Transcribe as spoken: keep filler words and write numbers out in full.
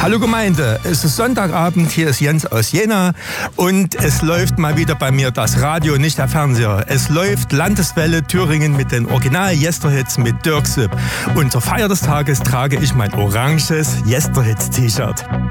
Hallo Gemeinde, es ist Sonntagabend, hier ist Jens aus Jena und es läuft mal wieder bei mir das Radio, nicht der Fernseher. Es läuft Landeswelle Thüringen mit den Original-Yesterhits mit Dirk Sipp. Und zur Feier des Tages trage ich mein oranges Yesterhits-T-Shirt.